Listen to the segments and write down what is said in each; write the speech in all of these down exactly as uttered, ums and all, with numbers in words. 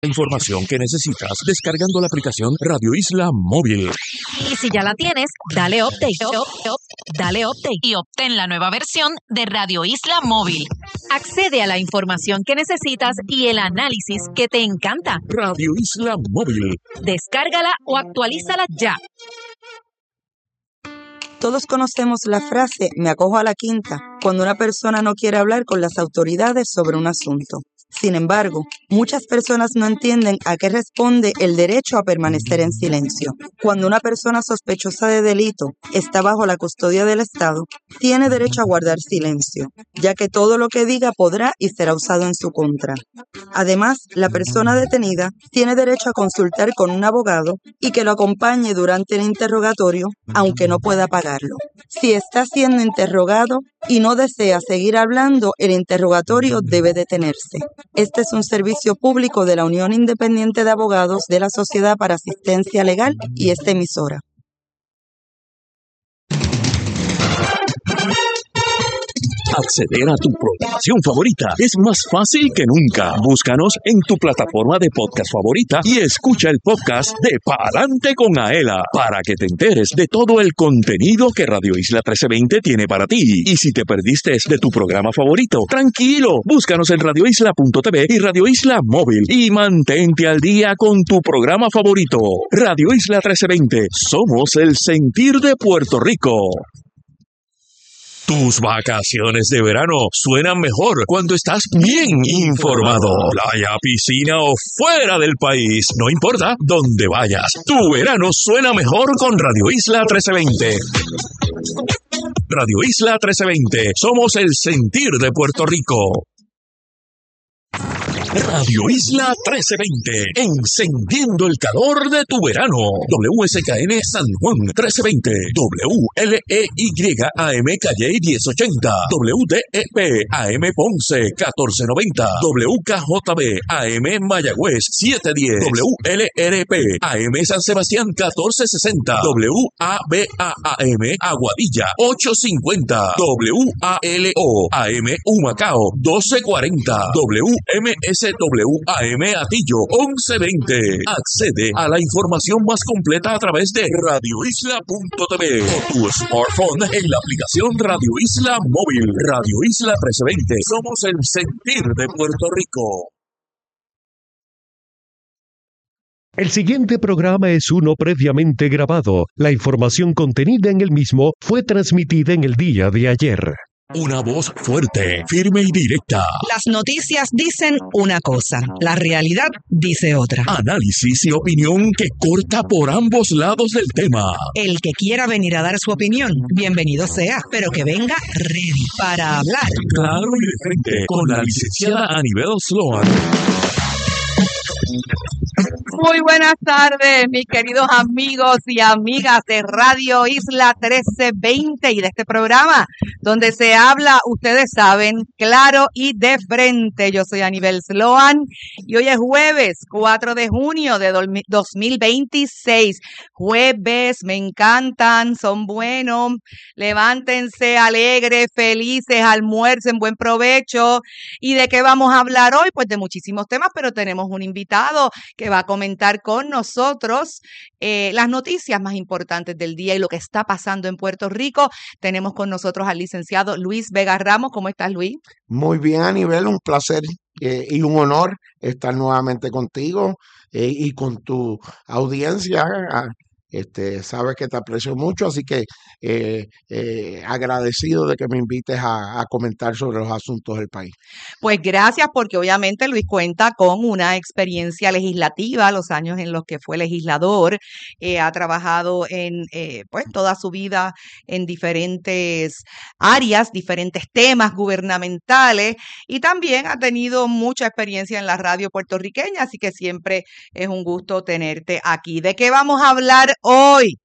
La información que necesitas descargando la aplicación Radio Isla Móvil. Y si ya la tienes, dale update, up, up, dale update y obtén la nueva versión de Radio Isla Móvil. Accede a la información que necesitas y el análisis que te encanta. Radio Isla Móvil. Descárgala o actualízala ya. Todos conocemos la frase "me acojo a la quinta" cuando una persona no quiere hablar con las autoridades sobre un asunto. Sin embargo, muchas personas no entienden a qué responde el derecho a permanecer en silencio. Cuando una persona sospechosa de delito está bajo la custodia del Estado, tiene derecho a guardar silencio, ya que todo lo que diga podrá y será usado en su contra. Además, la persona detenida tiene derecho a consultar con un abogado y que lo acompañe durante el interrogatorio, aunque no pueda pagarlo. Si está siendo interrogado y no desea seguir hablando, el interrogatorio debe detenerse. Este es un servicio público de la Unión Independiente de Abogados de la Sociedad para Asistencia Legal y esta emisora. Acceder a tu programación favorita es más fácil que nunca. Búscanos en tu plataforma de podcast favorita y escucha el podcast de Pa'lante con Aela para que te enteres de todo el contenido que Radio Isla trece veinte tiene para ti. Y si te perdiste de tu programa favorito, tranquilo, búscanos en radio isla punto t v y Radio Isla Móvil y mantente al día con tu programa favorito. Radio Isla trece veinte, somos el sentir de Puerto Rico. Tus vacaciones de verano suenan mejor cuando estás bien informado. Playa, piscina o fuera del país, no importa dónde vayas. Tu verano suena mejor con Radio Isla trece veinte. Radio Isla trece veinte, somos el sentir de Puerto Rico. Radio Isla trece veinte, encendiendo el calor de tu verano. W S K N San Juan trece veinte, W L E Y A M Calle diez ochenta, W D E P A M Ponce catorce noventa, W K J B A M Mayagüez siete diez, W L R P A M San Sebastián catorce sesenta, W A B A A M Aguadilla ocho cincuenta, W A L O A M Humacao doce cuarenta, W M S W A M Atillo once veinte. Accede a la información más completa a través de radio isla punto t v o tu smartphone en la aplicación Radio Isla Móvil. Radio Isla trece veinte. Somos el sentir de Puerto Rico. El siguiente programa es uno previamente grabado. La información contenida en el mismo fue transmitida en el día de ayer. Una voz fuerte, firme y directa. Las noticias dicen una cosa, la realidad dice otra. Análisis y opinión que corta por ambos lados del tema. El que quiera venir a dar su opinión, bienvenido sea, pero que venga ready para hablar. Claro y de frente, con la licenciada Anibel Sloan. Muy buenas tardes, mis queridos amigos y amigas de Radio Isla trece veinte y de este programa donde se habla, ustedes saben, claro y de frente. Yo soy Anibel Sloan y hoy es jueves cuatro de junio de dos mil veintiséis. Jueves, me encantan, son buenos. Levántense alegres, felices, almuercen, buen provecho. ¿Y de qué vamos a hablar hoy? Pues de muchísimos temas, pero tenemos un invitado que va a comentar con nosotros eh, las noticias más importantes del día y lo que está pasando en Puerto Rico. Tenemos con nosotros al licenciado Luis Vega Ramos. ¿Cómo estás, Luis? Muy bien, Anibel, un placer eh, y un honor estar nuevamente contigo eh, y con tu audiencia. Este, sabes que te aprecio mucho, así que eh, eh, agradecido de que me invites a, a comentar sobre los asuntos del país. Pues gracias, porque obviamente Luis cuenta con una experiencia legislativa, los años en los que fue legislador, eh, ha trabajado en eh, pues toda su vida en diferentes áreas, diferentes temas gubernamentales y también ha tenido mucha experiencia en la radio puertorriqueña, así que siempre es un gusto tenerte aquí. ¿De qué vamos a hablar hoy?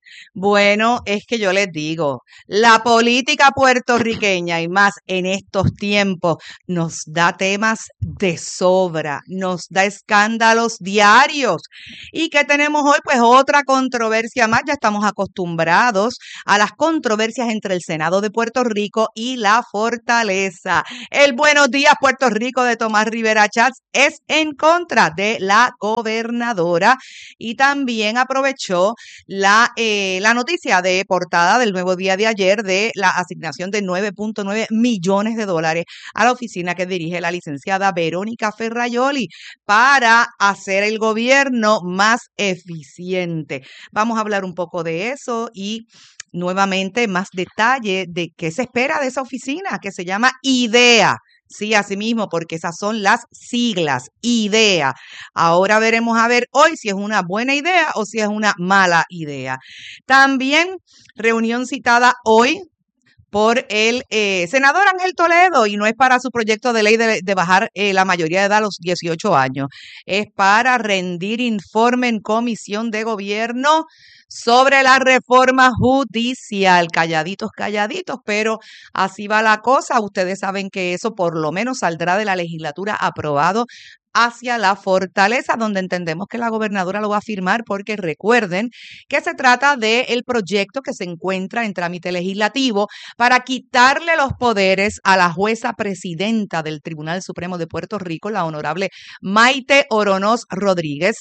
Bueno, es que yo les digo, la política puertorriqueña y más en estos tiempos nos da temas de sobra, nos da escándalos diarios. ¿Y qué tenemos hoy? Pues otra controversia más. Ya estamos acostumbrados a las controversias entre el Senado de Puerto Rico y la Fortaleza. El Buenos Días Puerto Rico de Tomás Rivera Chats es en contra de la gobernadora y también aprovechó la, eh, la noticia de portada del Nuevo Día de ayer de la asignación de nueve punto nueve millones de dólares a la oficina que dirige la licenciada Verónica Ferraioli para hacer el gobierno más eficiente. Vamos a hablar un poco de eso y nuevamente más detalle de qué se espera de esa oficina que se llama IDEA. Sí, así mismo, porque esas son las siglas, IDEA. Ahora veremos a ver hoy si es una buena idea o si es una mala idea. También reunión citada hoy por el eh, senador Ángel Toledo, y no es para su proyecto de ley de, de bajar eh, la mayoría de edad a los dieciocho años, es para rendir informe en comisión de gobierno sobre la reforma judicial. Calladitos, calladitos, pero así va la cosa. Ustedes saben que eso por lo menos saldrá de la legislatura aprobado hacia la Fortaleza, donde entendemos que la gobernadora lo va a firmar, porque recuerden que se trata del proyecto que se encuentra en trámite legislativo para quitarle los poderes a la jueza presidenta del Tribunal Supremo de Puerto Rico, la honorable Maite Oronoz Rodríguez,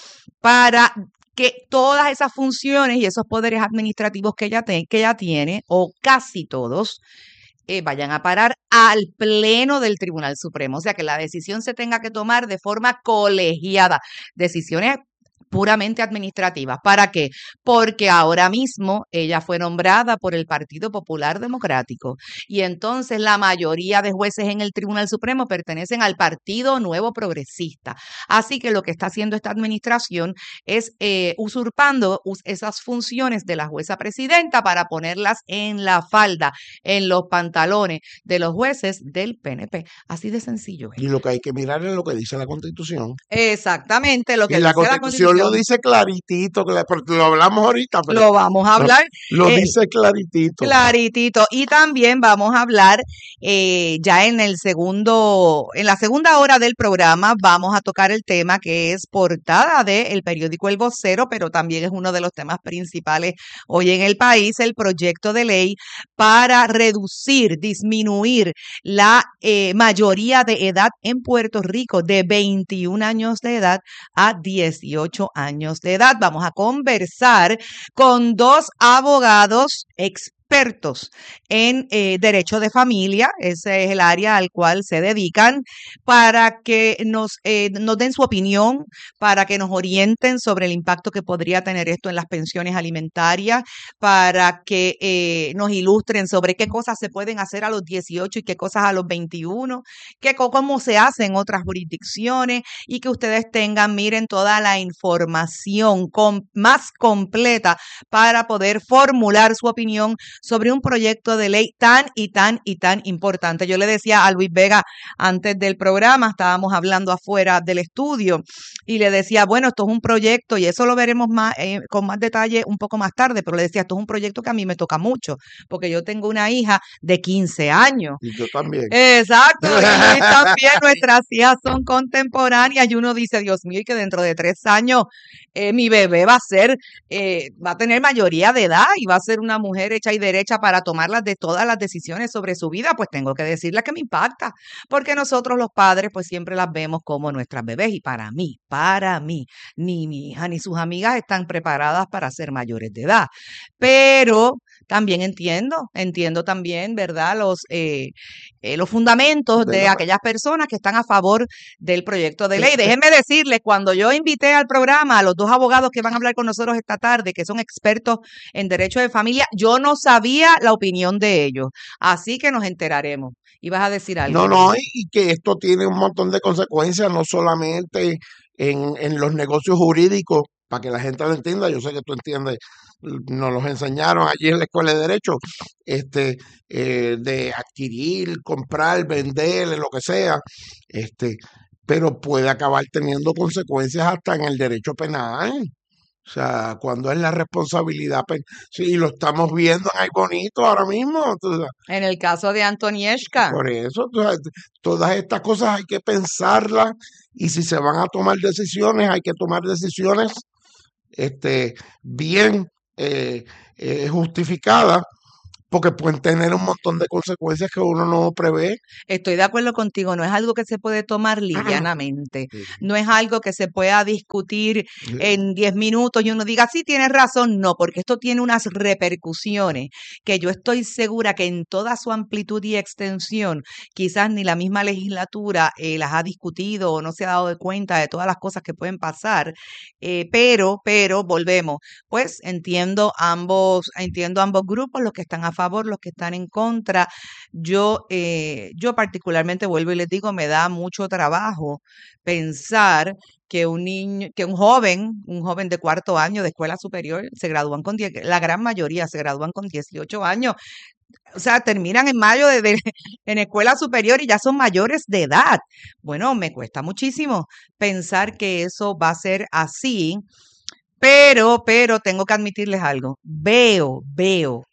para que todas esas funciones y esos poderes administrativos que ella, te, que ella tiene, o casi todos, Eh, vayan a parar al Pleno del Tribunal Supremo. O sea, que la decisión se tenga que tomar de forma colegiada. Decisiones puramente administrativas. ¿Para qué? Porque ahora mismo ella fue nombrada por el Partido Popular Democrático y entonces la mayoría de jueces en el Tribunal Supremo pertenecen al Partido Nuevo Progresista. Así que lo que está haciendo esta administración es eh, usurpando esas funciones de la jueza presidenta para ponerlas en la falda, en los pantalones de los jueces del P N P. Así de sencillo. Y lo que hay que mirar es lo que dice la Constitución. Exactamente, lo que y dice la Constitución, la Constitución lo dice claritito, porque lo hablamos ahorita. Pero lo vamos a hablar. Lo, lo eh, dice claritito. Claritito. Y también vamos a hablar eh, ya en el segundo, en la segunda hora del programa, vamos a tocar el tema que es portada del periódico El Vocero, pero también es uno de los temas principales hoy en el país, el proyecto de ley para reducir, disminuir la eh, mayoría de edad en Puerto Rico de veintiún años de edad a dieciocho años de edad. Vamos a conversar con dos abogados expertos en eh, derecho de familia, ese es el área al cual se dedican, para que nos, eh, nos den su opinión, para que nos orienten sobre el impacto que podría tener esto en las pensiones alimentarias, para que eh, nos ilustren sobre qué cosas se pueden hacer a los dieciocho y qué cosas a los veintiuno, qué, cómo se hace en otras jurisdicciones, y que ustedes tengan, miren, toda la información con, más completa para poder formular su opinión sobre un proyecto de ley tan y tan y tan importante. Yo le decía a Luis Vega antes del programa, estábamos hablando afuera del estudio, y le decía, bueno, esto es un proyecto, y eso lo veremos más eh, con más detalle un poco más tarde, pero le decía, esto es un proyecto que a mí me toca mucho, porque yo tengo una hija de quince años. Y yo también. Exacto, y también nuestras hijas son contemporáneas, y uno dice, Dios mío, y que dentro de tres años eh, mi bebé va a ser, eh, va a tener mayoría de edad y va a ser una mujer hecha y derecha para tomar las de todas las decisiones sobre su vida. Pues tengo que decirle que me impacta, porque nosotros los padres pues siempre las vemos como nuestras bebés, y para mí, para mí, ni mi hija ni sus amigas están preparadas para ser mayores de edad. Pero también entiendo, entiendo también, ¿verdad? Los, eh, eh, los fundamentos de, de aquellas personas que están a favor del proyecto de ley. Déjenme decirles, cuando yo invité al programa a los dos abogados que van a hablar con nosotros esta tarde, que son expertos en derecho de familia, yo no sabía la opinión de ellos. Así que nos enteraremos. ¿Ibas a decir algo? No, no, y que esto tiene un montón de consecuencias, no solamente en, en los negocios jurídicos, para que la gente lo entienda. Yo sé que tú entiendes, nos los enseñaron allí en la Escuela de Derecho, este, eh, de adquirir, comprar, vender, lo que sea, este, pero puede acabar teniendo consecuencias hasta en el derecho penal. O sea, cuando es la responsabilidad, pues, sí, lo estamos viendo ahí bonito ahora mismo. tú sabes. En el caso de Antonieshka. Por eso, tú sabes, todas estas cosas hay que pensarlas y si se van a tomar decisiones, hay que tomar decisiones este, bien eh, eh, justificadas, porque pueden tener un montón de consecuencias que uno no prevé. Estoy de acuerdo contigo, no es algo que se puede tomar livianamente, no es algo que se pueda discutir en diez minutos y uno diga, sí, tienes razón, no, porque esto tiene unas repercusiones que yo estoy segura que en toda su amplitud y extensión, quizás ni la misma legislatura eh, las ha discutido o no se ha dado de cuenta de todas las cosas que pueden pasar, eh, pero, pero, volvemos, pues entiendo ambos, entiendo ambos grupos, los que están a favor, los que están en contra. Yo, eh, yo particularmente vuelvo y les digo, me da mucho trabajo pensar que un niño, que un joven, un joven de cuarto año de escuela superior, se gradúan con diez, la gran mayoría se gradúan con dieciocho años. O sea, terminan en mayo de, de, en escuela superior y ya son mayores de edad. Bueno, me cuesta muchísimo pensar que eso va a ser así, pero, pero tengo que admitirles algo. Veo, veo.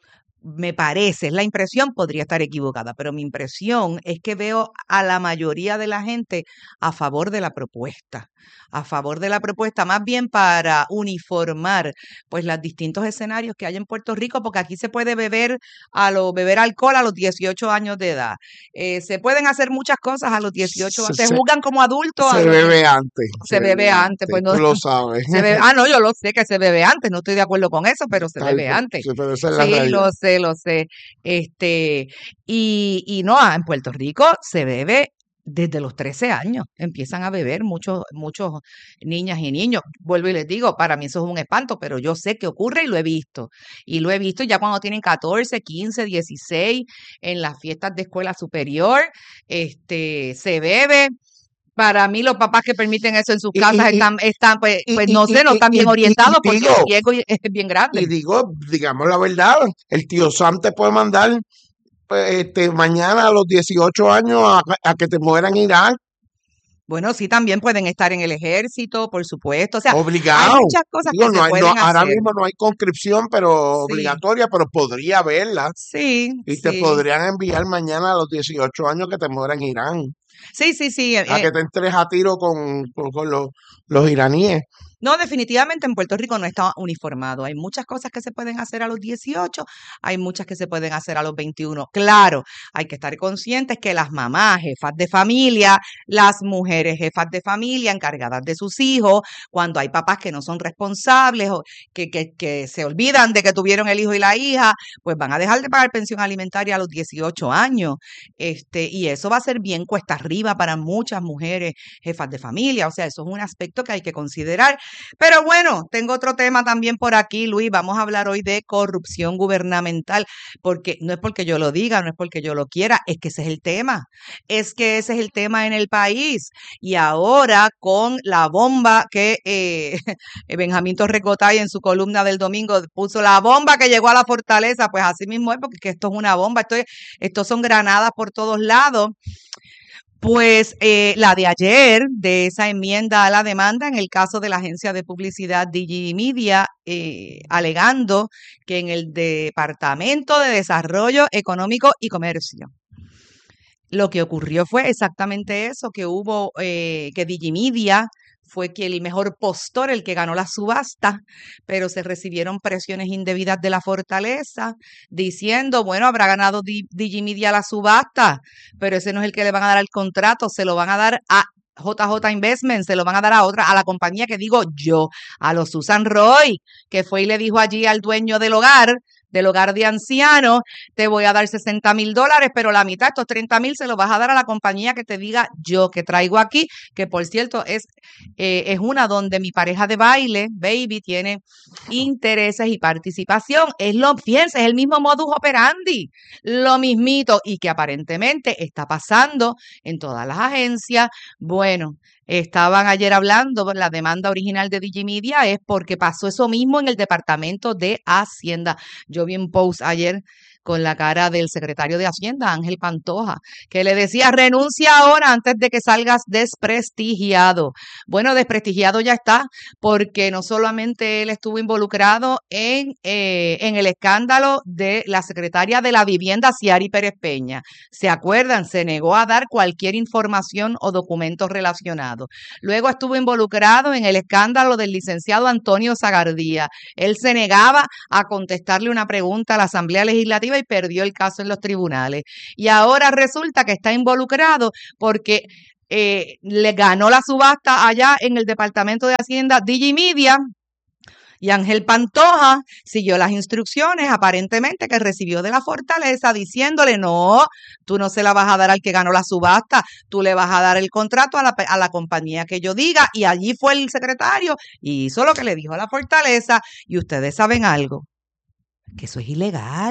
Me parece, es la impresión, podría estar equivocada, pero mi impresión es que veo a la mayoría de la gente a favor de la propuesta, a favor de la propuesta, más bien para uniformar pues los distintos escenarios que hay en Puerto Rico, porque aquí se puede beber a lo, beber alcohol a los dieciocho años de edad. Eh, se pueden hacer muchas cosas a los dieciocho, se, se juzgan como adultos. Se bebe antes. Se, se bebe antes, pues no. Tú lo sabes. Se bebe, ah, no, yo lo sé que se bebe antes, no estoy de acuerdo con eso, pero se Tal, bebe antes. Sí, pero esa es la sí realidad. lo sé, lo sé. Este, y, y no, en Puerto Rico se bebe desde los trece años, empiezan a beber muchos, muchos niñas y niños. Vuelvo y les digo, para mí eso es un espanto, pero yo sé que ocurre y lo he visto. Y lo he visto ya cuando tienen catorce, quince, dieciséis, en las fiestas de escuela superior, este, se bebe. Para mí los papás que permiten eso en sus Y- casas y- están, están pues, y- pues y- no y- sé, no y- están y- bien y- orientados y porque digo- el riesgo es bien grande. Y digo, digamos la verdad, el tío Sam te puede mandar pues, este, mañana a los dieciocho años a, a que te mueran en Irán, Bueno, sí, también pueden estar en el ejército, por supuesto. O sea, hay obligado. muchas cosas Digo, que no se hay- no, pueden ahora hacer. mismo no hay conscripción, pero Sí. obligatoria, pero podría haberla. Sí, Y te sí. podrían enviar mañana a los dieciocho años que te mueran en Irán, Sí, sí, sí. a eh, que te entres a tiro con, con, con los, los iraníes. No, definitivamente en Puerto Rico no está uniformado. Hay muchas cosas que se pueden hacer a los dieciocho, hay muchas que se pueden hacer a los veintiuno. Claro, hay que estar conscientes que las mamás, jefas de familia, las mujeres jefas de familia encargadas de sus hijos, cuando hay papás que no son responsables o que, que, que se olvidan de que tuvieron el hijo y la hija, pues van a dejar de pagar pensión alimentaria a los dieciocho años. Este, y eso va a ser bien cuesta arriba para muchas mujeres jefas de familia. O sea, eso es un aspecto que hay que considerar. Pero bueno, tengo otro tema también por aquí, Luis. Vamos a hablar hoy de corrupción gubernamental, porque no es porque yo lo diga, no es porque yo lo quiera, es que ese es el tema. Es que ese es el tema en el país. Y ahora con la bomba que eh, Benjamín Torrecotay en su columna del domingo puso, la bomba que llegó a la fortaleza, pues así mismo es, porque es que esto es una bomba, esto, es, esto son granadas por todos lados. Pues eh, la de ayer, de esa enmienda a la demanda en el caso de la agencia de publicidad Digimedia, eh, alegando que en el Departamento de Desarrollo Económico y Comercio, lo que ocurrió fue exactamente eso, que hubo, eh, que Digimedia fue que el mejor postor, el que ganó la subasta, pero se recibieron presiones indebidas de la fortaleza, diciendo, bueno, habrá ganado Digimedia la subasta, pero ese no es el que le van a dar el contrato, se lo van a dar a J J Investment, se lo van a dar a otra, a la compañía que digo yo, a los Susan Roy, que fue y le dijo allí al dueño del hogar, del hogar de ancianos, te voy a dar sesenta mil dólares, pero la mitad, estos treinta mil, se los vas a dar a la compañía que te diga yo, que traigo aquí, que por cierto es, eh, es una donde mi pareja de baile, Baby, tiene intereses y participación. Es lo, fíjense, es el mismo modus operandi, lo mismito, y que aparentemente está pasando en todas las agencias. Bueno, estaban ayer hablando, la demanda original de Digimedia es porque pasó eso mismo en el Departamento de Hacienda. Yo vi un post ayer con la cara del secretario de Hacienda, Ángel Pantoja, que le decía, renuncia ahora antes de que salgas desprestigiado. Bueno, desprestigiado ya está, porque no solamente él estuvo involucrado en, eh, en el escándalo de la secretaria de la Vivienda, Ciari Pérez Peña. ¿Se acuerdan? Se negó a dar cualquier información o documento relacionado. Luego estuvo involucrado en el escándalo del licenciado Antonio Zagardía. Él se negaba a contestarle una pregunta a la Asamblea Legislativa y perdió el caso en los tribunales. Y ahora resulta que está involucrado porque eh, le ganó la subasta allá en el Departamento de Hacienda Digimedia. Y Ángel Pantoja siguió las instrucciones, aparentemente, que recibió de la Fortaleza, diciéndole, no, tú no se la vas a dar al que ganó la subasta, tú le vas a dar el contrato a la, a la compañía que yo diga. Y allí fue el secretario y hizo lo que le dijo a la Fortaleza. Y ustedes saben algo, que eso es ilegal.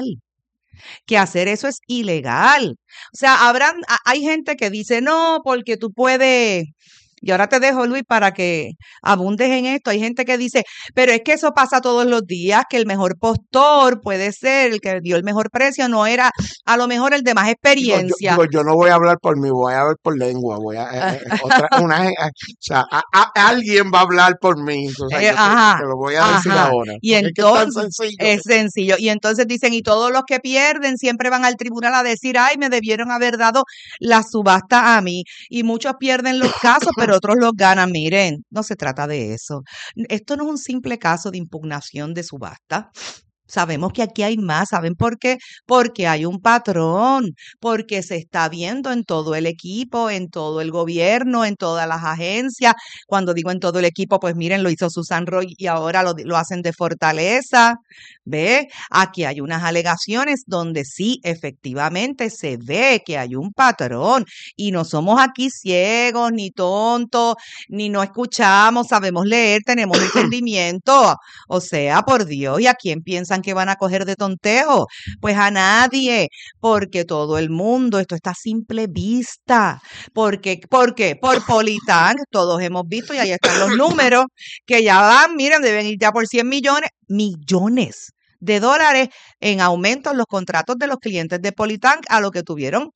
Que hacer eso es ilegal. O sea, habrán, hay gente que dice, no, porque tú puedes... Y ahora te dejo, Luis, para que abundes en esto. Hay gente que dice, pero es que eso pasa todos los días, que el mejor postor puede ser el que dio el mejor precio, no era a lo mejor el de más experiencia. Digo, yo, digo, yo no voy a hablar por mí, voy a hablar por lengua. Voy a, eh, otra, una, o sea, a, a, alguien va a hablar por mí. O sea, eh, yo ajá, te, te lo voy a decir ajá. ahora. Y entonces, es, sencillo. es sencillo. Y entonces dicen, y todos los que pierden siempre van al tribunal a decir, ay, me debieron haber dado la subasta a mí. Y muchos pierden los casos, pero otros los ganan. Miren, no se trata de eso. Esto no es un simple caso de impugnación de subasta. Sabemos que aquí hay más. ¿Saben por qué? Porque hay un patrón, porque se está viendo en todo el equipo, en todo el gobierno, en todas las agencias. Cuando digo en todo el equipo, pues miren, lo hizo Susan Roy y ahora lo, lo hacen de Fortaleza. ¿Ve? Aquí hay unas alegaciones donde sí, efectivamente, se ve que hay un patrón y no somos aquí ciegos, ni tontos, ni no escuchamos, sabemos leer, tenemos entendimiento. O sea, por Dios, ¿y a quién piensan que van a coger de tontejo? Pues a nadie, porque todo el mundo, esto está a simple vista. Porque, ¿por qué? Por Politank, todos hemos visto y ahí están los números que ya van, miren, deben ir ya por cien millones, millones de dólares en aumentos los contratos de los clientes de Politank a lo que tuvieron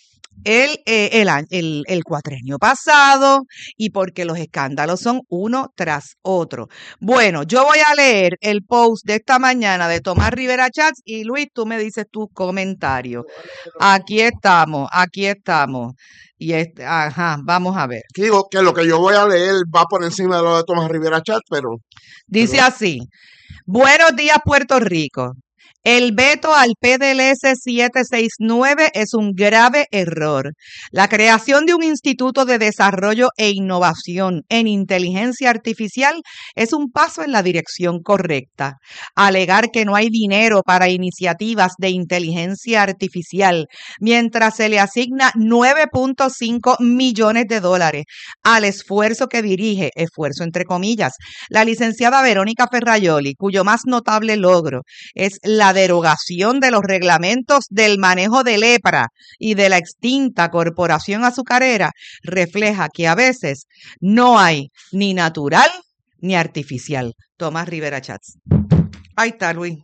el, eh, el, el, el cuatrenio pasado, y porque los escándalos son uno tras otro. Bueno, yo voy a leer el post de esta mañana de Tomás Rivera Chats y Luis, tú me dices tu comentario. Aquí estamos, aquí estamos. Y este, ajá, vamos a ver. Digo que lo que yo voy a leer va por encima de lo de Tomás Rivera Chats, pero... Dice pero... así. Buenos días, Puerto Rico. El veto al P D L S setecientos sesenta y nueve es un grave error. La creación de un Instituto de Desarrollo e Innovación en Inteligencia Artificial es un paso en la dirección correcta. Alegar que no hay dinero para iniciativas de inteligencia artificial mientras se le asigna nueve punto cinco millones de dólares al esfuerzo que dirige, esfuerzo entre comillas, la licenciada Verónica Ferraioli, cuyo más notable logro es la derogación de los reglamentos del manejo de lepra y de la extinta Corporación Azucarera, refleja que a veces no hay ni natural ni artificial. Tomás Rivera Chats. Ahí está, Luis.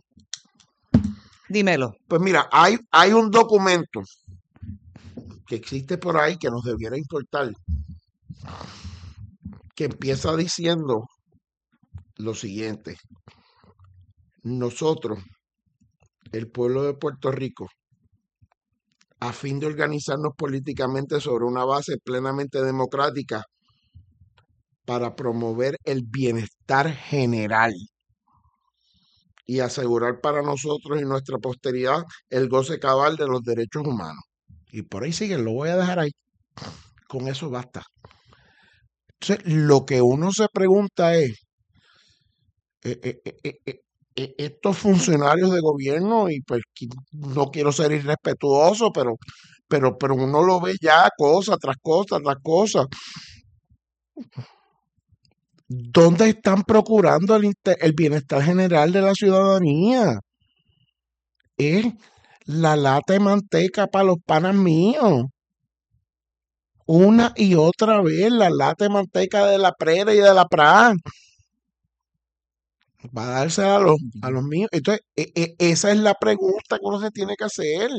Dímelo. Pues mira, hay, hay un documento que existe por ahí que nos debiera importar, que empieza diciendo lo siguiente: nosotros, el pueblo de Puerto Rico, a fin de organizarnos políticamente sobre una base plenamente democrática para promover el bienestar general y asegurar para nosotros y nuestra posteridad el goce cabal de los derechos humanos. Y por ahí siguen, lo voy a dejar ahí. Con eso basta. Entonces, lo que uno se pregunta es, eh, eh, eh, eh, estos funcionarios de gobierno, y pues no quiero ser irrespetuoso, pero, pero, pero uno lo ve ya cosa tras cosa tras cosa. ¿Dónde están procurando el, el bienestar general de la ciudadanía? Es la lata de manteca para los panas míos. Una y otra vez la lata de manteca de la Prera y de la P R A. Va a dársela a los, a los míos. Entonces, e- e- esa es la pregunta que uno se tiene que hacer.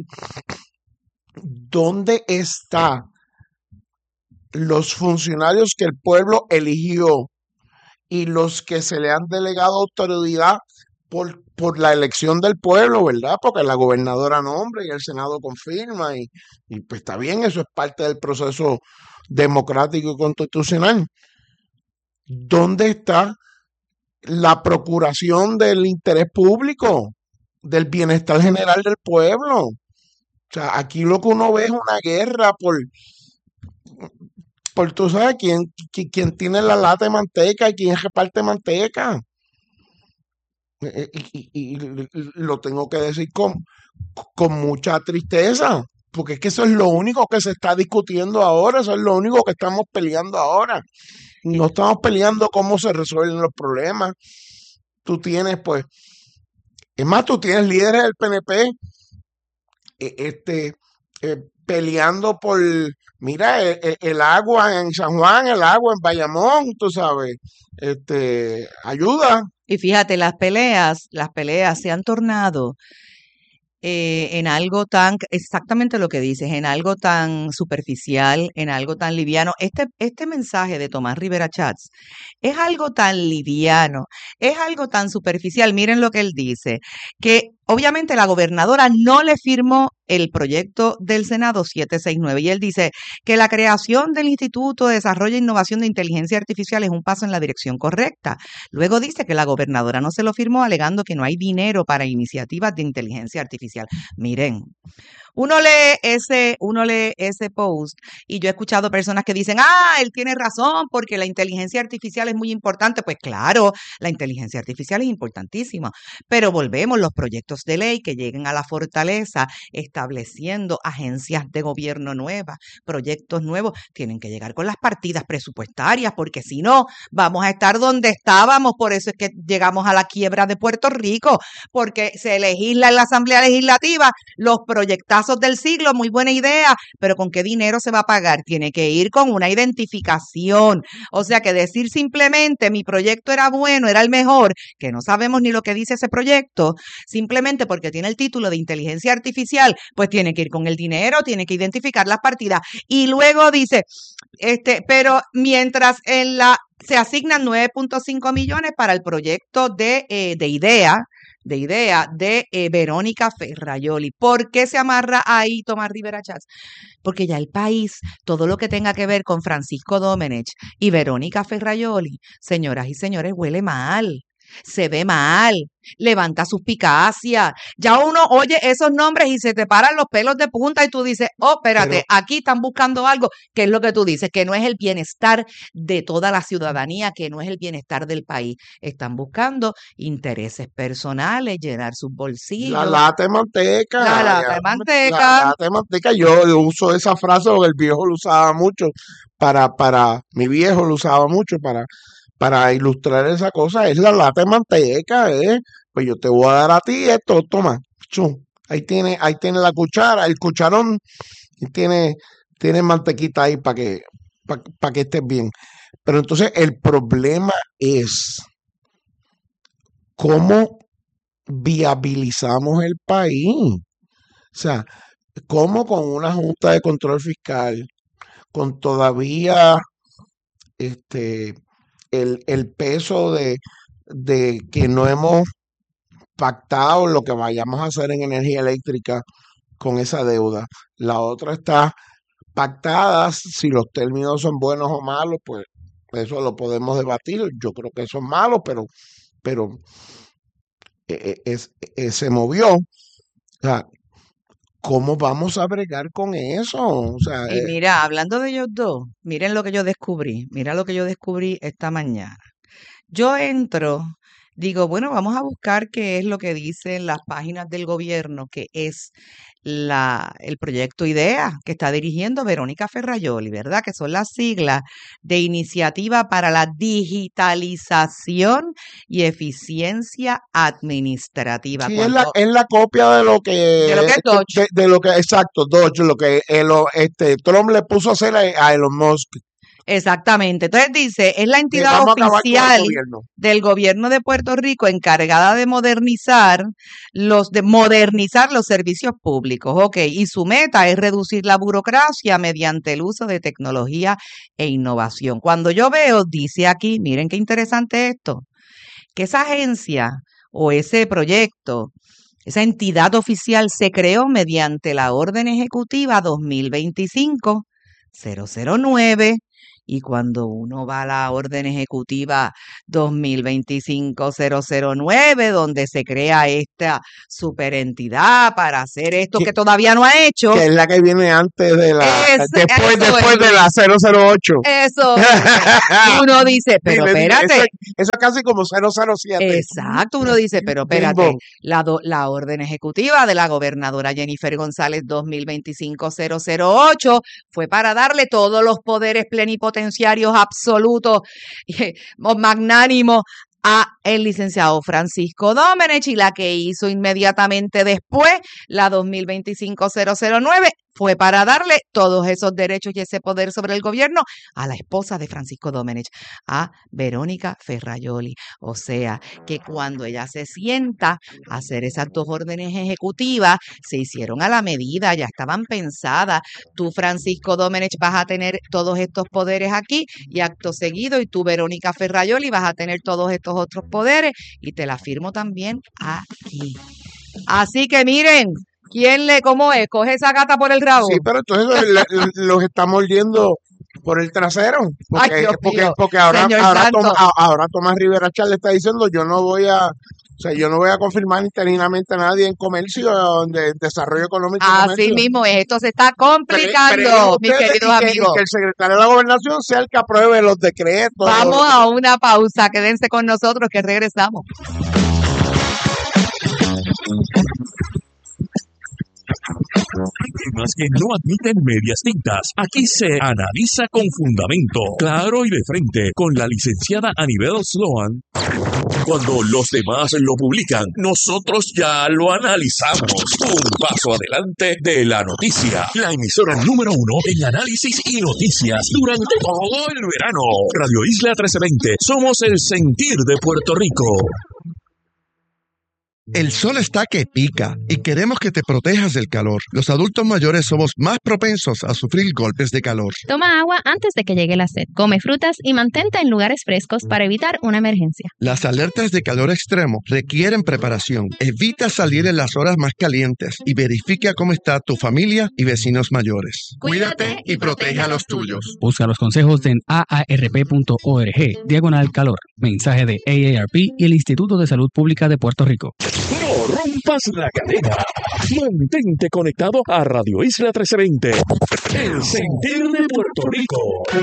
¿Dónde están los funcionarios que el pueblo eligió y los que se le han delegado autoridad por, por la elección del pueblo, ¿verdad? Porque la gobernadora nombra y el Senado confirma y, y pues está bien, eso es parte del proceso democrático y constitucional. ¿Dónde está la procuración del interés público, del bienestar general del pueblo? O sea, aquí lo que uno ve es una guerra por, por tú sabes, quién, qui- quién tiene la lata de manteca y quién reparte manteca. Eh, eh, Y, y- y lo tengo que decir con, con mucha tristeza, porque es que eso es lo único que se está discutiendo ahora, eso es lo único que estamos peleando ahora. No estamos peleando cómo se resuelven los problemas. Tú tienes, pues, es más, tú tienes líderes del P N P eh, este, eh, peleando por, mira, el, el- el agua en San Juan, el agua en Bayamón, tú sabes, este, ayuda. Y fíjate, las peleas, las peleas se han tornado eh, en algo tan, exactamente lo que dices, en algo tan superficial, en algo tan liviano. Este, este mensaje de Tomás Rivera Chats es algo tan liviano, es algo tan superficial. Miren lo que él dice, que obviamente la gobernadora no le firmó el proyecto del Senado setecientos sesenta y nueve y él dice que la creación del Instituto de Desarrollo e Innovación de Inteligencia Artificial es un paso en la dirección correcta. Luego dice que la gobernadora no se lo firmó alegando que no hay dinero para iniciativas de inteligencia artificial. Miren, uno lee ese, uno lee ese post y yo he escuchado personas que dicen, ah, él tiene razón porque la inteligencia artificial es muy importante. Pues claro, la inteligencia artificial es importantísima, pero volvemos, los proyectos de ley que lleguen a la fortaleza estableciendo agencias de gobierno nuevas, proyectos nuevos, tienen que llegar con las partidas presupuestarias porque si no, vamos a estar donde estábamos. Por eso es que llegamos a la quiebra de Puerto Rico, porque se legisla en la Asamblea Legislativa los proyectazos del siglo, muy buena idea, pero ¿con qué dinero se va a pagar? Tiene que ir con una identificación. O sea que decir simplemente mi proyecto era bueno, era el mejor, que no sabemos ni lo que dice ese proyecto, simplemente porque tiene el título de inteligencia artificial, pues tiene que ir con el dinero, tiene que identificar las partidas. Y luego dice, este, pero mientras en la se asignan nueve punto cinco millones para el proyecto de, eh, de IDEA, de idea de eh, Verónica Ferrayoli. ¿Por qué se amarra ahí Tomás Rivera Chats? Porque ya el país, todo lo que tenga que ver con Francisco Domenech y Verónica Ferrayoli, señoras y señores, huele mal. Se ve mal, levanta suspicacia. Ya uno oye esos nombres y se te paran los pelos de punta y tú dices, oh, espérate, Pero, aquí están buscando algo, que es lo que tú dices, que no es el bienestar de toda la ciudadanía, que no es el bienestar del país. Están buscando intereses personales, llenar sus la bolsillos. lata de manteca, La lata ya, de la manteca. lata de manteca, yo, yo uso esa frase porque el viejo lo usaba mucho para, para, mi viejo lo usaba mucho para, para ilustrar esa cosa, es la lata de manteca, ¿eh? Pues yo te voy a dar a ti esto, toma, chum, ahí tiene, ahí tiene la cuchara, el cucharón, y tiene, tiene mantequita ahí para que, para que estés bien. Pero entonces el problema es cómo viabilizamos el país. O sea, cómo con una Junta de Control Fiscal, con todavía este el, el peso de, de que no hemos pactado lo que vayamos a hacer en energía eléctrica con esa deuda. La otra está pactada, si los términos son buenos o malos, pues eso lo podemos debatir. Yo creo que son malos, pero, pero eh, eh, es, eh, se movió. O sea, ¿cómo vamos a bregar con eso? O sea, Y eh, mira, hablando de ellos dos, miren lo que yo descubrí, mira lo que yo descubrí esta mañana. Yo entro, digo, bueno, vamos a buscar qué es lo que dicen las páginas del gobierno, que es la, el proyecto IDEA que está dirigiendo Verónica Ferrayoli, ¿verdad? Que son las siglas de Iniciativa para la Digitalización y Eficiencia Administrativa. sí, es la, Cuando, es la copia de lo que, de lo que es de, Dodge. de- de lo que, exacto, Dodge, lo que Elo- este, Trump le puso a hacer a, a Elon Musk. Exactamente. Entonces dice, es la entidad Vamos a acabar con el oficial gobierno. del gobierno de Puerto Rico encargada de modernizar los de modernizar los servicios públicos. Ok, y su meta es reducir la burocracia mediante el uso de tecnología e innovación. Cuando yo veo, dice aquí, miren qué interesante esto, que esa agencia o ese proyecto, esa entidad oficial se creó mediante la Orden Ejecutiva dos mil veinticinco cero cero nueve. Y cuando uno va a la Orden Ejecutiva dos mil veinticinco cero cero nueve, donde se crea esta superentidad para hacer esto que, que todavía no ha hecho. Que es la que viene antes de la... Es, después después es, de la cero cero ocho. Eso. Y uno dice, pero sí, espérate. Eso, eso es casi como cero cero siete. Exacto. Uno dice, pero espérate. La, do, la Orden Ejecutiva de la gobernadora Jennifer González dos mil veinticinco cero cero ocho fue para darle todos los poderes plenipotenciarios absolutos, eh, magnánimos a el licenciado Francisco Domenech, y la que hizo inmediatamente después, la dos mil veinticinco cero cero nueve, fue para darle todos esos derechos y ese poder sobre el gobierno a la esposa de Francisco Domenech, a Verónica Ferrajoli. O sea, que cuando ella se sienta a hacer esas dos órdenes ejecutivas, se hicieron a la medida, ya estaban pensadas. Tú, Francisco Domenech, vas a tener todos estos poderes aquí, y acto seguido, y tú, Verónica Ferrajoli, vas a tener todos estos otros poderes, y te la firmo también aquí. Así que miren, ¿quién le, cómo es? Coge esa gata por el rabo. Sí, pero entonces los, los está mordiendo por el trasero. Porque, Ay, Dios porque, mío. porque ahora, Señor ahora, Santo. Tom, ahora Tomás Rivera Char le está diciendo, yo no voy a, o sea, yo no voy a confirmar interinamente a nadie en comercio, de desarrollo económico. Así comercio. mismo es, esto se está complicando, mis queridos y que, amigos. Y que el secretario de la Gobernación sea el que apruebe los decretos. Vamos a una pausa, quédense con nosotros que regresamos. Temas que no admiten medias tintas. Aquí se analiza con fundamento, claro y de frente, con la licenciada Anibel Sloan. Cuando los demás lo publican, nosotros ya lo analizamos. Un paso adelante de la noticia. La emisora número uno en análisis y noticias durante todo el verano. Radio Isla trece veinte. Somos el sentir de Puerto Rico. El sol está que pica y queremos que te protejas del calor. Los adultos mayores somos más propensos a sufrir golpes de calor. Toma agua antes de que llegue la sed. Come frutas y mantente en lugares frescos para evitar una emergencia. Las alertas de calor extremo requieren preparación. Evita salir en las horas más calientes y verifica cómo está tu familia y vecinos mayores. Cuídate y protege a los tuyos. Busca los consejos en a a r p punto org, diagonal calor. Mensaje de A A R P y el Instituto de Salud Pública de Puerto Rico. No rompas la cadena. Mantente conectado a Radio Isla trece veinte. El sentir de Puerto Rico.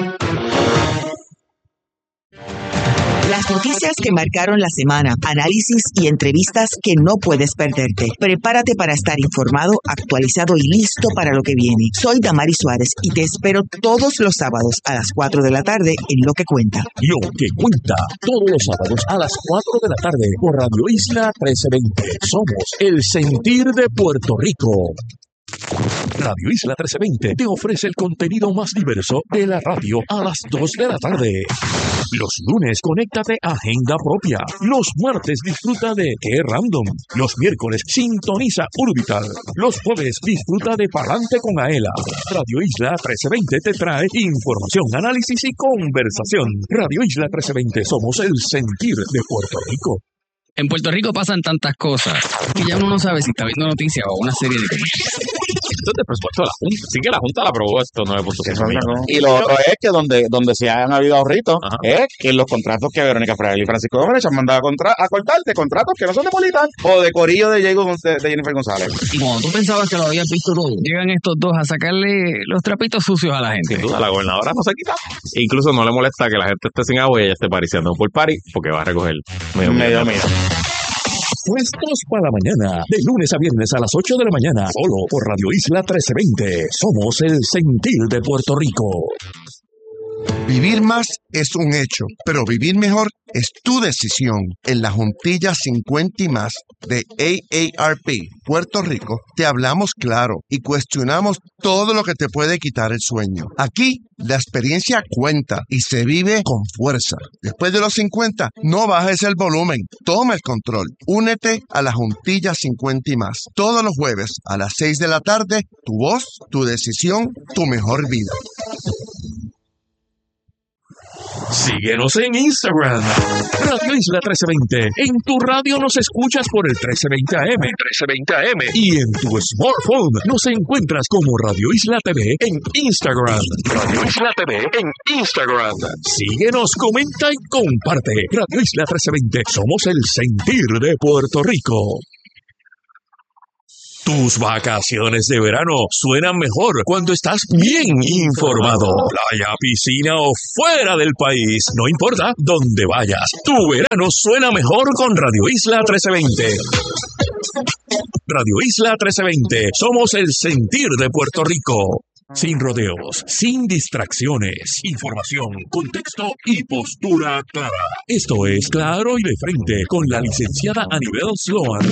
Las noticias que marcaron la semana, análisis y entrevistas que no puedes perderte. Prepárate para estar informado, actualizado y listo para lo que viene. Soy Damari Suárez y te espero todos los sábados a las cuatro de la tarde en Lo que Cuenta. Lo que Cuenta, todos los sábados a las cuatro de la tarde por Radio Isla trece veinte. Somos el sentir de Puerto Rico. Radio Isla trece veinte te ofrece el contenido más diverso de la radio a las dos de la tarde. Los lunes, conéctate a Agenda Propia. Los martes, disfruta de Qué Random. Los miércoles, sintoniza Urbital. Los jueves, disfruta de Palante con Aela. Radio Isla trece veinte te trae información, análisis y conversación. Radio Isla trece veinte, somos el sentir de Puerto Rico. En Puerto Rico pasan tantas cosas que ya uno no sabe si está viendo noticias o una serie de... Esto es de presupuesto de la Junta. Sí que la Junta la aprobó esto nueve punto cinco millones. Y lo otro es que donde, donde se han habido ahorritos es que los contratos que Verónica Ferrajoli y Francisco Domenech han mandado a, contra, a cortarte, contratos que no son de Politán o de Corillo de, Diego, de, de Jennifer González. Y cuando tú pensabas que lo habías visto todo, llegan estos dos a sacarle los trapitos sucios a la gente. Sin duda, la gobernadora no se quita. E incluso no le molesta que la gente esté sin agua y ella esté pariciando por party porque va a recoger medio medio. medio. Puestos para la mañana, de lunes a viernes a las ocho de la mañana, solo por Radio Isla trece veinte. Somos el sentir de Puerto Rico. Vivir más es un hecho, pero vivir mejor es tu decisión. En la Juntilla cincuenta y más de A A R P Puerto Rico, te hablamos claro y cuestionamos todo lo que te puede quitar el sueño. Aquí, la experiencia cuenta y se vive con fuerza. Después de los cincuenta, no bajes el volumen, toma el control. Únete a la Juntilla cincuenta y más. Todos los jueves a las seis de la tarde, tu voz, tu decisión, tu mejor vida. Síguenos en Instagram, Radio Isla trece veinte. En tu radio nos escuchas por el trece veinte A M, trece veinte A M. Y en tu smartphone nos encuentras como Radio Isla T V en Instagram. Radio Isla T V en Instagram. Síguenos, comenta y comparte. Radio Isla trece veinte. Somos el sentir de Puerto Rico. Tus vacaciones de verano suenan mejor cuando estás bien informado. Playa, piscina o fuera del país, no importa dónde vayas. Tu verano suena mejor con Radio Isla trece veinte. Radio Isla trece veinte. Somos el sentir de Puerto Rico. Sin rodeos, sin distracciones, información, contexto y postura clara. Esto es Claro y de Frente con la licenciada Anibel Sloan.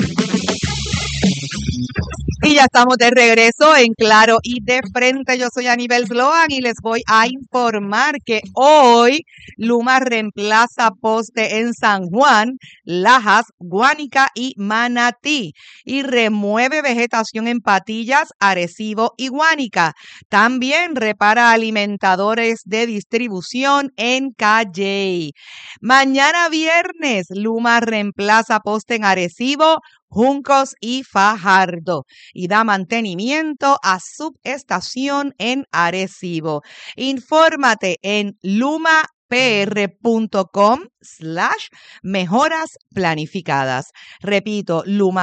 Y ya estamos de regreso en Claro y de Frente. Yo soy Anibel Sloan y les voy a informar que hoy Luma reemplaza poste en San Juan, Lajas, Guánica y Manatí y remueve vegetación en Patillas, Arecibo y Guánica. También repara alimentadores de distribución en Calley. Mañana viernes, Luma reemplaza poste en Arecibo, Juncos y Fajardo y da mantenimiento a subestación en Arecibo. Infórmate en lumapr.com slash mejoras planificadas. Repito,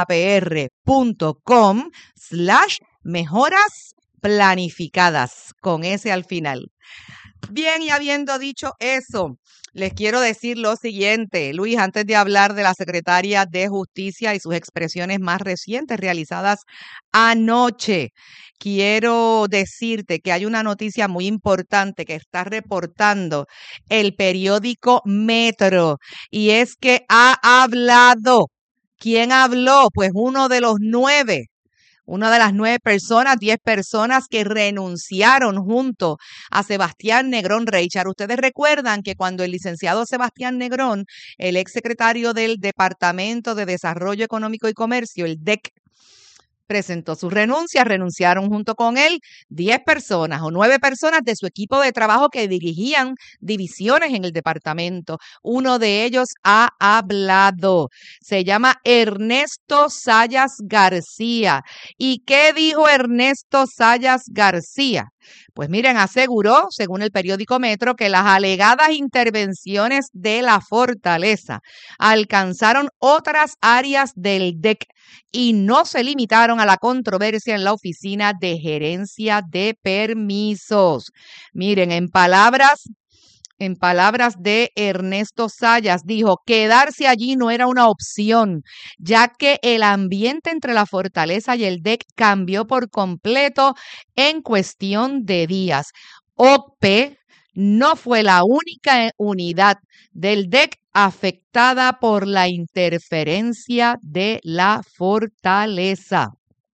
lumapr.com slash mejoras planificadas con ese al final. Bien, y habiendo dicho eso, les quiero decir lo siguiente, Luis, antes de hablar de la secretaria de Justicia y sus expresiones más recientes realizadas anoche, quiero decirte que hay una noticia muy importante que está reportando el periódico Metro, y es que ha hablado. ¿Quién habló? Pues uno de los nueve. Una de las nueve personas, diez personas que renunciaron junto a Sebastián Negrón Reichard. Ustedes recuerdan que cuando el licenciado Sebastián Negrón, el exsecretario del Departamento de Desarrollo Económico y Comercio, el D E C, presentó su renuncia, renunciaron junto con él diez personas o nueve personas de su equipo de trabajo que dirigían divisiones en el departamento. Uno de ellos ha hablado. Se llama Ernesto Sayas García. ¿Y qué dijo Ernesto Sayas García? Pues miren, aseguró, según el periódico Metro, que las alegadas intervenciones de la fortaleza alcanzaron otras áreas del D E C y no se limitaron a la controversia en la oficina de gerencia de permisos. Miren, en palabras En palabras de Ernesto Sayas, dijo, quedarse allí no era una opción, ya que el ambiente entre la fortaleza y el D E C cambió por completo en cuestión de días. O P no fue la única unidad del D E C afectada por la interferencia de la fortaleza.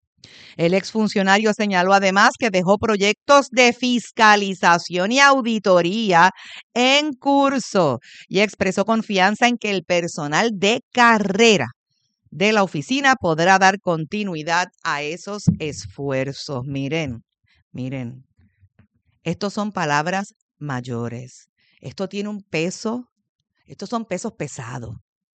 El exfuncionario señaló además que dejó proyectos de fiscalización y auditoría en curso y expresó confianza en que el personal de carrera de la oficina podrá dar continuidad a esos esfuerzos. Miren, miren, estos son palabras mayores. Esto tiene un peso, estos son pesos pesados.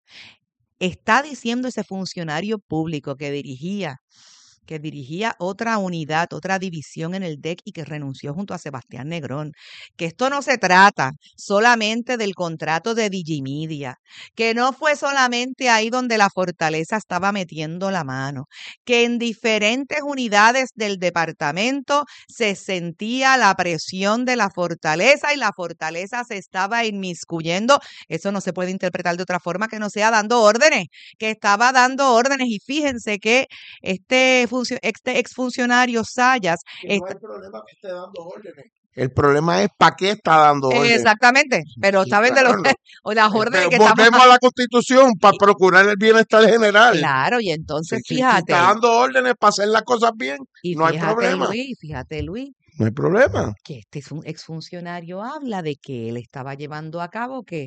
Está diciendo ese funcionario público que dirigía que dirigía otra unidad, otra división en el D E C y que renunció junto a Sebastián Negrón, que esto no se trata solamente del contrato de Digimedia, que no fue solamente ahí donde la fortaleza estaba metiendo la mano, que en diferentes unidades del departamento se sentía la presión de la fortaleza y la fortaleza se estaba inmiscuyendo. Eso no se puede interpretar de otra forma que no sea dando órdenes, que estaba dando órdenes. Y fíjense que este Este exfuncionario Sayas. Que no hay problema que esté dando órdenes. El problema es para qué está dando orden. Exactamente, pero Y saben de lo claro, no. o las órdenes Pero que estamos volvemos a la Constitución para procurar el bienestar general. Claro, y Si, entonces si- si fíjate, está dando órdenes para hacer las cosas bien, y no hay fíjate problema. Luis, fíjate Luis, No hay problema. que este es un exfuncionario habla de que él estaba llevando a cabo que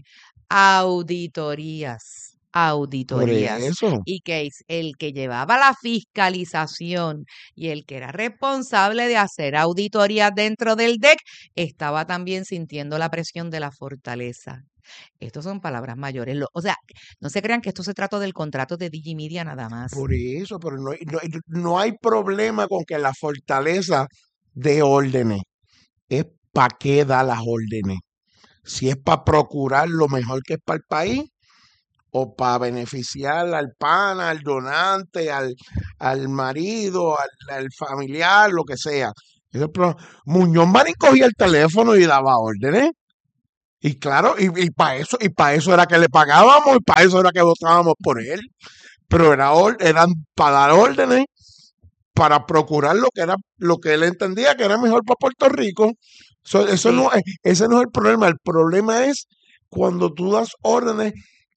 auditorías, Por auditorías, eso. y que es el que llevaba la fiscalización y el que era responsable de hacer auditorías dentro del D E C estaba también sintiendo la presión de la fortaleza. Estas son palabras mayores. Lo- o sea, no se crean que esto se trata del contrato de Digimedia nada más. Por eso, pero no, hay- no, hay- no hay problema con que la fortaleza dé órdenes. Es para qué da las órdenes. Si es para procurar lo mejor que es para el país o para beneficiar al pana, al donante, al, al marido, al, al familiar, lo que sea. Ese es el pro- Muñoz Marín cogía el teléfono y daba órdenes. Y claro, y, y para eso, y para eso era que le pagábamos, y para eso era que votábamos por él. Pero era, or- eran para dar órdenes, para procurar lo que era, lo que él entendía que era mejor para Puerto Rico. So, eso Sí. no es, ese no es el problema. El problema es cuando tú das órdenes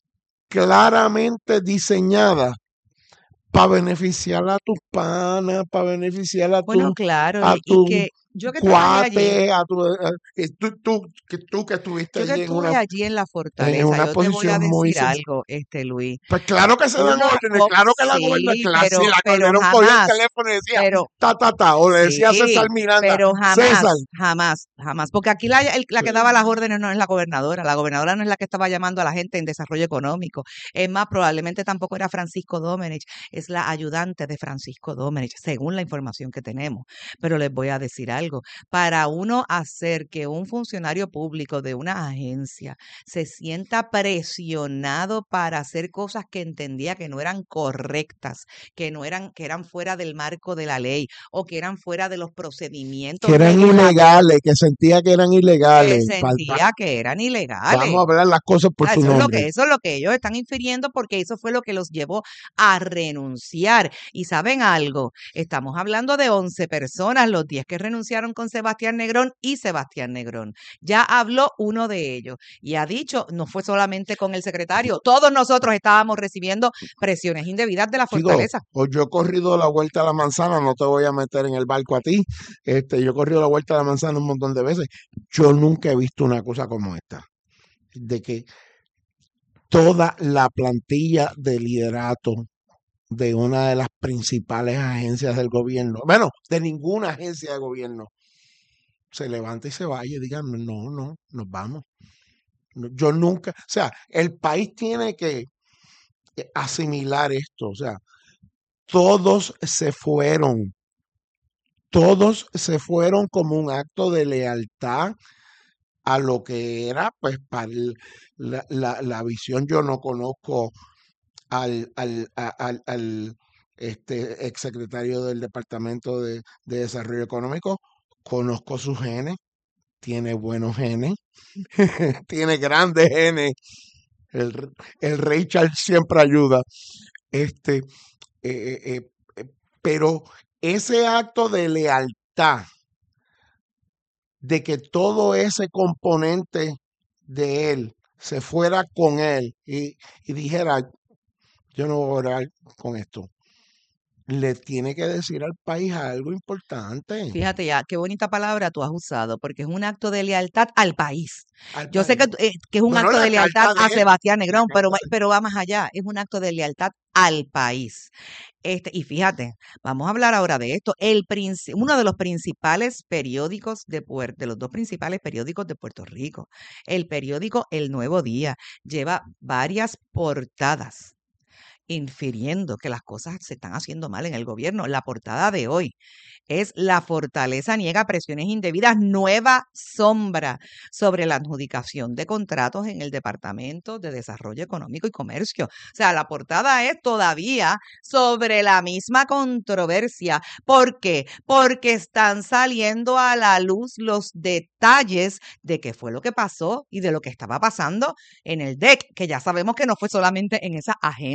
claramente diseñadas para beneficiar a tus panas, para beneficiar a Bueno, tu, claro, a y, y tu que yo que trabajé allí, cuate, a tu, a- y tú, tú, que tú que estuviste yo que allí en una, estuve allí en la en fortaleza, una yo te voy a posición muy decir sen- algo, este Luis. Pues claro que se dan Uno, órdenes, co- claro que la gobernadora, sí, claro, si pero, la pero Calderón cogía el jamás, teléfono y decía pero ta, ta, ta, o le decía a César sí, Miranda, pero César, jamás, jamás, jamás, porque aquí la, el- la que daba las órdenes no es la gobernadora, la gobernadora no es la que estaba llamando a la gente en desarrollo económico, es más, probablemente tampoco era Francisco Domenech, es la ayudante de Francisco Domenech, según la información que tenemos, pero les voy a decir algo, para uno hacer que un funcionario público de una agencia se sienta presionado para hacer cosas que entendía que no eran correctas, que no eran, que eran fuera del marco de la ley o que eran fuera de los procedimientos que eran regulatorios, ilegales, que sentía que eran que ilegales. Pa- pa- sentía que eran ilegales. Vamos a hablar las cosas por Ah, su Eso es lo nombre. que, eso es lo que ellos están infiriendo porque eso fue lo que los llevó a renunciar. Y saben algo, estamos hablando de once personas, los diez que renunciaron con Sebastián Negrón y Sebastián Negrón. Ya habló uno de ellos y ha dicho, no fue solamente con el secretario, todos nosotros estábamos recibiendo presiones indebidas de la Chico, fortaleza. pues yo he corrido la vuelta a la manzana, no te voy a meter en el barco a ti. Este, yo he corrido la vuelta a la manzana un montón de veces. Yo nunca he visto una cosa como esta, de que toda la plantilla de liderato de una de las principales agencias del gobierno, bueno, de ninguna agencia de gobierno, se levanta y se vaya y digan, no, no, nos vamos. No, Yo nunca, o sea, el país tiene que eh, asimilar esto, o sea, todos se fueron, todos se fueron como un acto de lealtad a lo que era, pues, para el- la, la- la visión. Yo no conozco al, al, a- al, al, este, exsecretario del Departamento de, de Desarrollo Económico, conozco sus genes, tiene buenos genes, tiene grandes genes, el, r- el Rey Charles siempre ayuda, este, eh, eh, eh, pero ese acto de lealtad, de que todo ese componente de él se fuera con él y, y dijera, yo no voy a orar con esto, le tiene que decir al país algo importante, Fíjate ya, qué bonita palabra tú has usado, porque es un acto de lealtad al país. al Yo sé país. que, tú- eh, que es un Bueno, acto la de lealtad carta de a él, Sebastián la Negrón, pero, carta va- de pero va más allá, es un acto de lealtad al país. Este, y fíjate, vamos a hablar ahora de esto. El princi- uno de los principales periódicos de Puerto, de los dos principales periódicos de Puerto Rico, el periódico El Nuevo Día, lleva varias portadas infiriendo que las cosas se están haciendo mal en el gobierno. La portada de hoy es La fortaleza niega presiones indebidas, nueva sombra sobre la adjudicación de contratos en el Departamento de Desarrollo Económico y Comercio. O sea, la portada es todavía sobre la misma controversia. ¿Por qué? Porque están saliendo a la luz los detalles de qué fue lo que pasó y de lo que estaba pasando en el D E C, que ya sabemos que no fue solamente en esa agencia.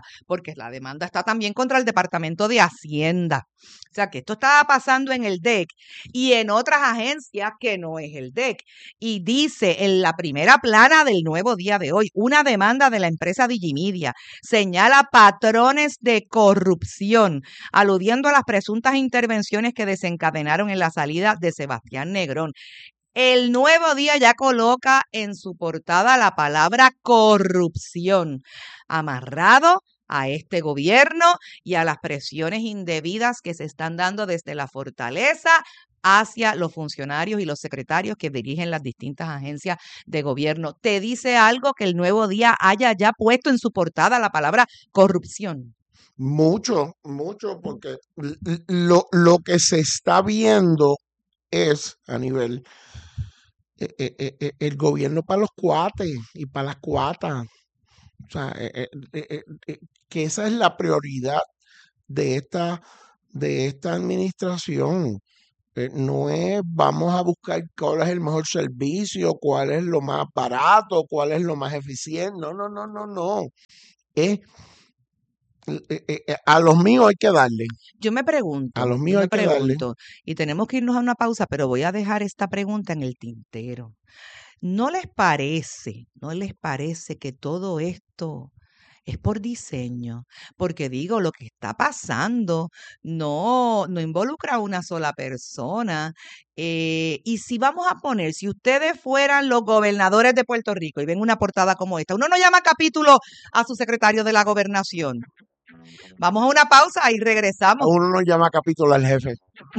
porque la demanda está también contra el Departamento de Hacienda. O sea, que esto estaba pasando en el D E C y en otras agencias que no es el D E C. Y dice en la primera plana del Nuevo Día de hoy, una demanda de la empresa Digimedia señala patrones de corrupción, aludiendo a las presuntas intervenciones que desencadenaron en la salida de Sebastián Negrón. El Nuevo Día ya coloca en su portada la palabra corrupción, amarrado a este gobierno y a las presiones indebidas que se están dando desde la fortaleza hacia los funcionarios y los secretarios que dirigen las distintas agencias de gobierno. ¿Te dice algo que el Nuevo Día haya ya puesto en su portada la palabra corrupción? Mucho, mucho, porque lo, lo que se está viendo es a nivel eh, eh, eh, el gobierno para los cuates y para las cuatas. O sea, eh, eh, eh, que esa es la prioridad de esta, de esta administración. Eh, no es vamos a buscar cuál es el mejor servicio, cuál es lo más barato, cuál es lo más eficiente. No, no, no, no, no. Es eh, eh, a los míos hay que darle. Yo me pregunto, a los míos yo me hay que darle. pregunto, y tenemos que irnos a una pausa, pero voy a dejar esta pregunta en el tintero. ¿No les parece, no les parece que todo esto es por diseño? Porque digo, lo que está pasando no, no involucra a una sola persona. Eh, y si vamos a poner, si ustedes fueran los gobernadores de Puerto Rico y ven una portada como esta, uno no llama capítulo a su secretario de la gobernación. Vamos a una pausa y regresamos. Uno no llama capítulo al jefe.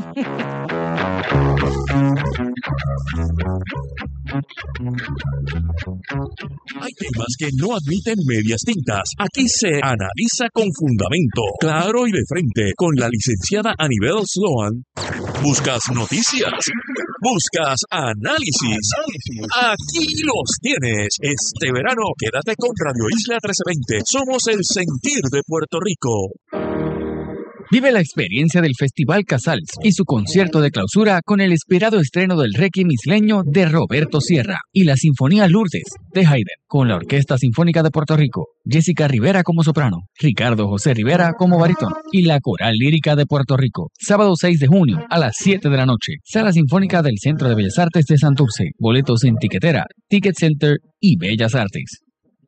Hay temas que no admiten medias tintas. Aquí se analiza con fundamento, claro y de frente, con la licenciada Anibel Sloan. ¿Buscas noticias? ¿Buscas análisis? Aquí los tienes. Este verano, quédate con Radio Isla trece veinte. Somos el sentir de Puerto Rico. Vive la experiencia del Festival Casals y su concierto de clausura con el esperado estreno del Requiem isleño de Roberto Sierra y la Sinfonía Lourdes de Haydn, con la Orquesta Sinfónica de Puerto Rico, Jessica Rivera como soprano, Ricardo José Rivera como barítono y la Coral Lírica de Puerto Rico. Sábado seis de junio a las siete de la noche. Sala Sinfónica del Centro de Bellas Artes de Santurce. Boletos en Tiquetera, Ticket Center y Bellas Artes.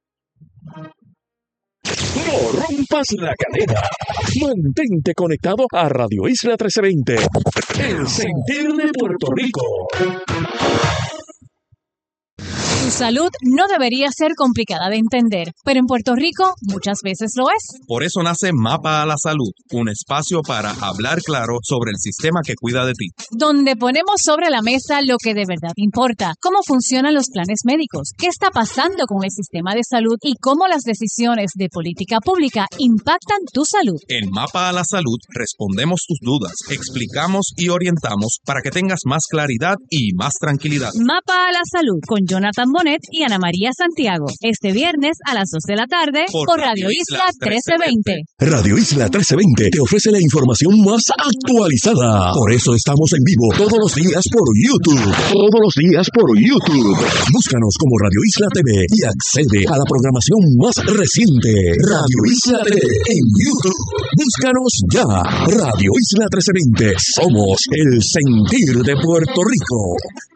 No rompas la cadena. Mantente conectado a Radio Isla trece veinte. El sentir de Puerto Rico. Tu salud no debería ser complicada de entender, pero en Puerto Rico muchas veces lo es. Por eso nace Mapa a la Salud, un espacio para hablar claro sobre el sistema que cuida de ti. Donde ponemos sobre la mesa lo que de verdad importa, cómo funcionan los planes médicos, qué está pasando con el sistema de salud y cómo las decisiones de política pública impactan tu salud. En Mapa a la Salud respondemos tus dudas, explicamos y orientamos para que tengas más claridad y más tranquilidad. Mapa a la Salud con Jonathan Bonet y Ana María Santiago. Este viernes a las dos de la tarde por, por Radio Isla trece veinte. Radio Isla trece veinte te ofrece la información más actualizada. Por eso estamos en vivo todos los días por YouTube. Todos los días por YouTube. Búscanos como Radio Isla T V y accede a la programación más reciente. Radio Isla T V en YouTube. Búscanos ya. Radio Isla trece veinte. Somos el sentir de Puerto Rico.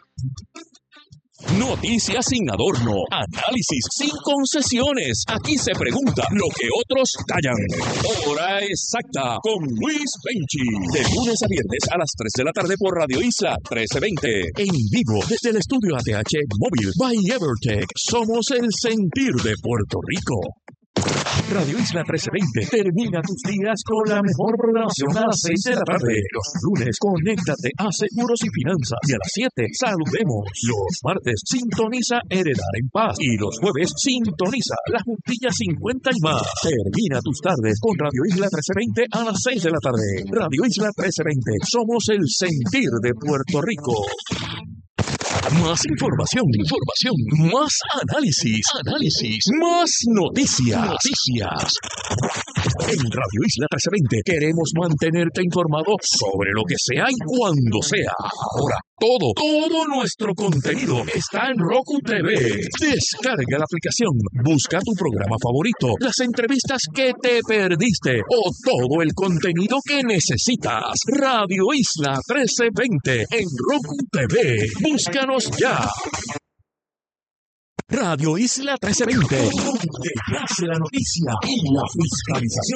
Noticias sin adorno, análisis sin concesiones. Aquí se pregunta lo que otros callan. Hora exacta con Luis Benchi. De lunes a viernes a las tres de la tarde por Radio Isla trece veinte. En vivo desde el estudio A T H Móvil by Evertech. Somos el sentir de Puerto Rico. Radio Isla trece veinte termina tus días con la mejor programación a las seis de la tarde. Los lunes, conéctate a Seguros y Finanzas. Y a las siete, saludemos. Los martes, sintoniza Heredar en Paz. Y los jueves, sintoniza La Juntilla cincuenta y más. Termina tus tardes con Radio Isla trece veinte a las seis de la tarde. Radio Isla trece veinte, somos el sentir de Puerto Rico. Más información, información, más análisis, análisis, más noticias, noticias. En Radio Isla trece veinte queremos mantenerte informado sobre lo que sea y cuando sea. Ahora todo, todo nuestro contenido está en Roku T V. Descarga la aplicación, busca tu programa favorito, las entrevistas que te perdiste o todo el contenido que necesitas. Radio Isla trece veinte en Roku T V. Búscanos ya. Radio Isla trece veinte, donde nace la noticia y la fiscalización.